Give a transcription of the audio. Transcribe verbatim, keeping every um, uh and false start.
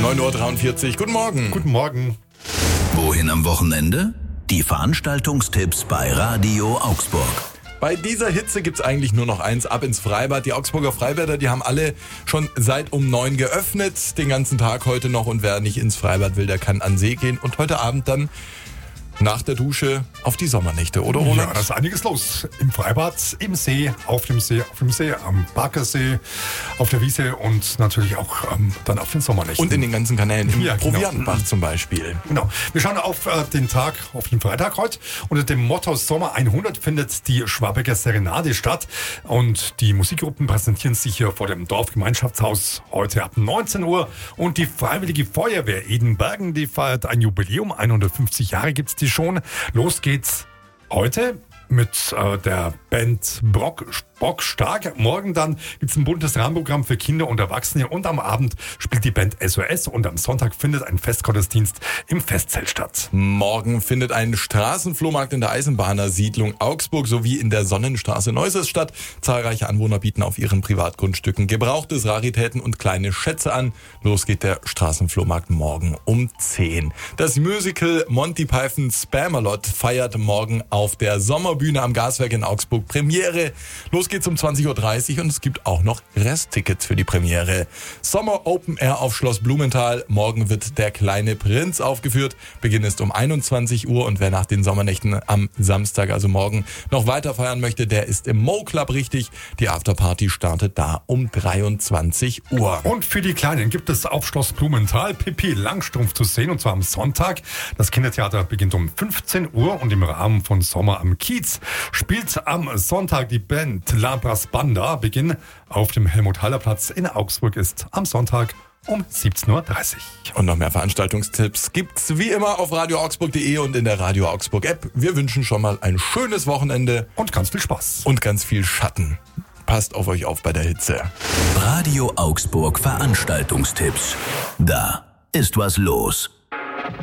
neun Uhr dreiundvierzig. Guten Morgen. Guten Morgen. Wohin am Wochenende? Die Veranstaltungstipps bei Radio Augsburg. Bei dieser Hitze gibt's eigentlich nur noch eins, ab ins Freibad. Die Augsburger Freibäder, die haben alle schon seit um neun geöffnet, den ganzen Tag heute noch. Und wer nicht ins Freibad will, der kann an See gehen. Und heute Abend dann nach der Dusche auf die Sommernächte, oder Roland? Ja, da ist einiges los. Im Freibad, im See, auf dem See, auf dem See, am Barkersee, auf der Wiese und natürlich auch ähm, dann auf den Sommernächten. Und in den ganzen Kanälen, im Ja, genau. Proviantenbach zum Beispiel. Genau. Wir schauen auf äh, den Tag, auf den Freitag heute. Unter dem Motto Sommer hundert findet die Schwabecker Serenade statt. Und die Musikgruppen präsentieren sich hier vor dem Dorfgemeinschaftshaus heute ab neunzehn Uhr. Und die Freiwillige Feuerwehr Edenbergen, die feiert ein Jubiläum. hundertfünfzig Jahre gibt's die schon. Los geht's heute mit äh, der Band Brock, Bock Stark. Morgen dann gibt's ein buntes Rahmenprogramm für Kinder und Erwachsene und am Abend spielt die Band S O S und am Sonntag findet ein Festgottesdienst im Festzelt statt. Morgen findet ein Straßenflohmarkt in der Eisenbahnersiedlung Augsburg sowie in der Sonnenstraße Neuses statt. Zahlreiche Anwohner bieten auf ihren Privatgrundstücken Gebrauchtes, Raritäten und kleine Schätze an. Los geht der Straßenflohmarkt morgen um zehn. Das Musical Monty Python Spamalot feiert morgen auf der Sommerbühne am Gaswerk in Augsburg Premiere. Los geht's um zwanzig Uhr dreißig und es gibt auch noch Resttickets für die Premiere. Sommer Open Air auf Schloss Blumenthal. Morgen wird Der kleine Prinz aufgeführt. Beginn ist um einundzwanzig Uhr und wer nach den Sommernächten am Samstag, also morgen, noch weiter feiern möchte, der ist im Mo Club richtig. Die Afterparty startet da um dreiundzwanzig Uhr. Und für die Kleinen gibt es auf Schloss Blumenthal Pippi Langstrumpf zu sehen und zwar am Sonntag. Das Kindertheater beginnt um fünfzehn Uhr und im Rahmen von Sommer am Kiez spielt am Sonntag die Band La Brass Banda. Beginn auf dem Helmut-Haller-Platz in Augsburg ist am Sonntag um siebzehn Uhr dreißig. Und noch mehr Veranstaltungstipps gibt's wie immer auf radio augsburg punkt de und in der Radio Augsburg App. Wir wünschen schon mal ein schönes Wochenende Und ganz viel Spaß. und ganz viel Schatten. Passt auf euch auf bei der Hitze. Radio Augsburg Veranstaltungstipps. Da ist was los.